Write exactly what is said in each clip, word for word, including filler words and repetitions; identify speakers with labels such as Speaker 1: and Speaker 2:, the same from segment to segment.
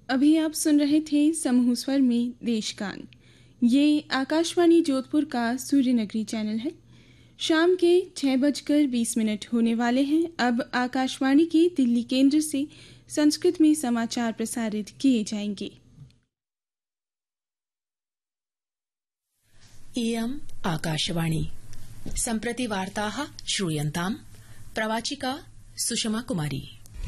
Speaker 1: अभी आप सुन रहे थे समूह स्वर में देशगान। ये आकाशवाणी जोधपुर का सूर्य नगरी चैनल है। शाम के छः बजकर बीस मिनट होने वाले हैं। अब आकाशवाणी के दिल्ली केंद्र से संस्कृत में समाचार प्रसारित किए जाएंगे।
Speaker 2: इयम् आकाशवाणी। सम्प्रति वार्ताः श्रूयन्ताम्। प्रवाचिका सुषमा कुमारी।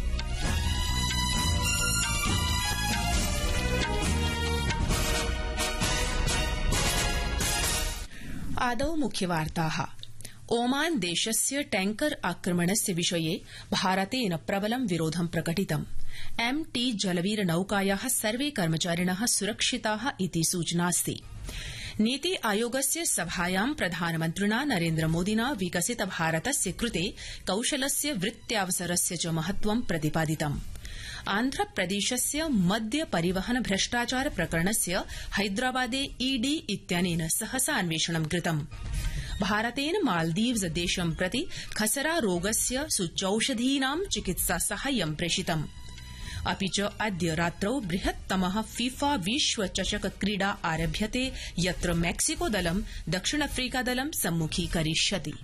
Speaker 2: आदौ मुख्यवार्ताः। ओमान देशस्य टैंकर आक्रमणस्य विषये भारतेन प्रबलं विरोधं प्रकटितम्। एम टी जलवीर नौकायाः सर्वे कर्मचारिणः सुरक्षिताः इति सूचनास्ति। नीति आयोगस्य सभायां प्रधानमन्त्रिणा नरेन्द्रमोदिना विकसित भारतस्य कृते कौशलस्य वृत्त्यावसरस्य च महत्वं प्रतिपादितम्। आन्ध्रप्रदेशस्य मद्य परिवहन भ्रष्टाचार प्रकरणस्य हैदराबादे ईडी इत्यनेन सहसा अन्वेषणं कृतम्। भारतेन मालदीव्स देशं प्रति खसरा रोगस्य सूच्यौषधीनां चिकित्सा साहाय्यं प्रेषितम्। अपि च अद्य रात्रौ बृहत्तमः फीफा विश्व चषक क्रीडा आरभ्यते, यत्र मैक्सिको दलं दक्षिणाफ्रीका दलं सम्मुखीकरिष्यति।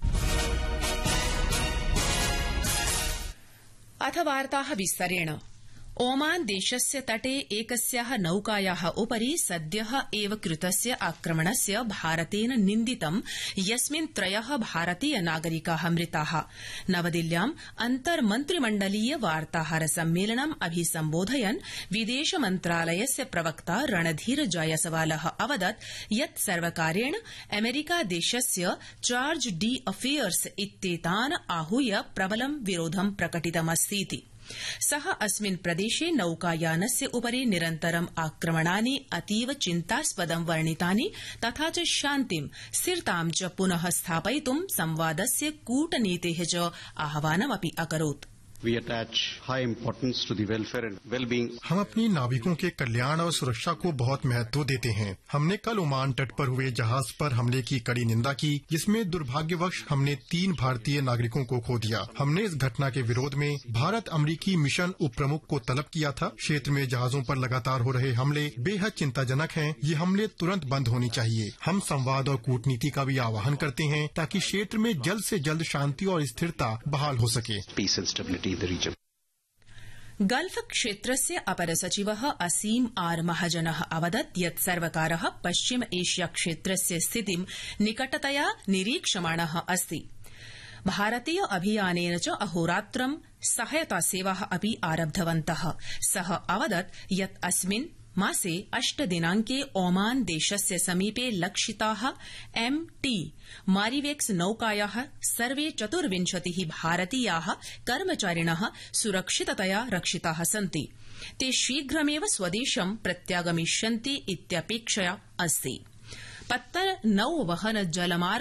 Speaker 2: अथ वार्ताः विस्तरेण। ओमान देशस्य तटे एकस्याः नौकायाः उपरि सद्यः एव कृतस्य आक्रमणस्य भारतेन निन्दितं, यस्मिन् त्रयः भारतीय नागरिकाः मृताः। नवदिल्ल्याम् अन्तर्मन्त्रिमण्डलीय वार्ताहर सम्मेलनम् अभिसम्बोधयन् विदेश मन्त्रालयस्य प्रवक्ता रणधीर जायसवालः अवदत् यत् सर्वकारेण अमेरिका देशस्य चार्ज डी अफेयर्स इत्येतान् आहूय प्रबलं विरोधं प्रकटितमस्तीति। सः अस्मिन् प्रदेशे नौकायानस्य उपरि निरन्तरम् आक्रमणानि अतीव चिन्तास्पदं वर्णितानि, तथा च शान्तिं स्थिरतां च पुनः स्थापयितुं संवादस्य कूटनीतेः च आह्वानमपि अकरोत्।
Speaker 3: We attach high importance to the welfare and well-being.
Speaker 4: हम अपनी नाविकों के कल्याण और सुरक्षा को बहुत महत्व देते हैं। हमने कल ओमान तट पर हुए जहाज पर हमले की कड़ी निंदा की, जिसमें दुर्भाग्यवश हमने तीन भारतीय नागरिकों को खो दिया। हमने इस घटना के विरोध में भारत अमेरिकी मिशन उप प्रमुख को तलब किया था। क्षेत्र में जहाजों पर लगातार हो रहे हमले बेहद चिंताजनक हैं। ये हमले तुरंत बंद होने चाहिए। हम संवाद और कूटनीति का भी आह्वान करते हैं ताकि क्षेत्र में जल्द से जल्द शांति और स्थिरता बहाल हो सके।
Speaker 3: Peace and stability.
Speaker 2: गल्फ क्षेत्रस्य अपर सचिवः असीम आर महाजनः अवदत् यत् सर्वकारः पश्चिम एशिया क्षेत्रस्य स्थितिं निकटतया निरीक्षमाणः अस्ति। भारतीय अभियानेन च अहोरात्रं सहायता सेवाः अपि आरब्धवन्तः। सः अवदत् यत् अस्मिन् मासे अष्ट दिनांके ओमान देशस्य समीपे लक्षिताः एम टी मारिवेक्स नौकायाः सर्वे चतुर्विंशतिः भारतीयाः कर्मचारिणः सुरक्षिततया रक्षिताः सन्ति। ते शीघ्रमेव स्वदेशं प्रत्यागमिष्यन्ति इत्यपेक्षया अस्ति। पत्तन नौवहन जलमार्ग